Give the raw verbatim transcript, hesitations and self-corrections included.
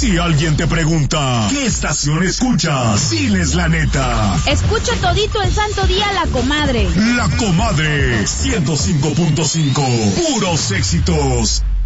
Si alguien te pregunta, ¿qué estación escuchas? Diles la neta. Escucho todito el santo día La Comadre. La Comadre, ciento cinco punto cinco. Puros éxitos.